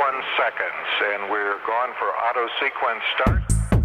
seconds, and we're gone for auto sequence start.